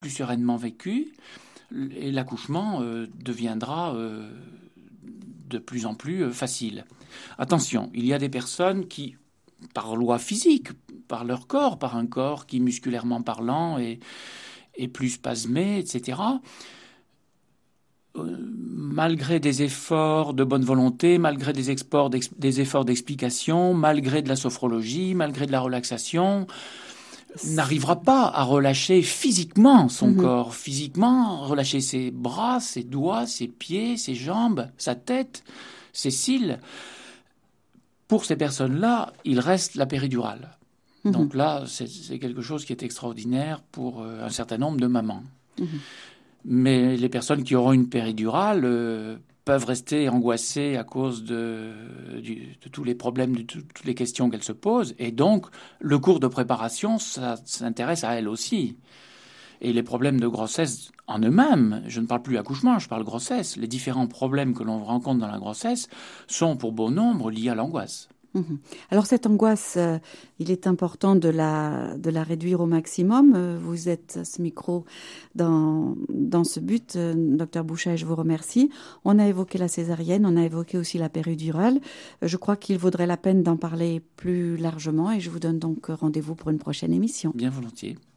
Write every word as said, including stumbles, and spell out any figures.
plus sereinement vécu et l'accouchement euh, deviendra euh, de plus en plus euh, facile. Attention, il y a des personnes qui, par loi physique, par leur corps, par un corps qui musculairement parlant est, est plus spasmé, et cetera, euh, malgré des efforts de bonne volonté, malgré des, exports des efforts d'explication, malgré de la sophrologie, malgré de la relaxation, n'arrivera pas à relâcher physiquement son mmh. corps, physiquement, relâcher ses bras, ses doigts, ses pieds, ses jambes, sa tête, ses cils. Pour ces personnes-là, il reste la péridurale. Mmh. Donc là, c'est, c'est quelque chose qui est extraordinaire pour euh, un certain nombre de mamans. Mmh. Mais les personnes qui auront une péridurale euh, peuvent rester angoissées à cause de, du, de tous les problèmes, de tout, toutes les questions qu'elles se posent. Et donc, le cours de préparation, ça s'intéresse à elles aussi. Et les problèmes de grossesse en eux-mêmes, je ne parle plus accouchement, je parle grossesse. Les différents problèmes que l'on rencontre dans la grossesse sont pour bon nombre liés à l'angoisse. Mmh. Alors cette angoisse, euh, il est important de la, de la réduire au maximum. Euh, vous êtes à ce micro dans, dans ce but, euh, docteur Bouchat, et je vous remercie. On a évoqué la césarienne, on a évoqué aussi la péridurale. Euh, je crois qu'il vaudrait la peine d'en parler plus largement et je vous donne donc rendez-vous pour une prochaine émission. Bien volontiers.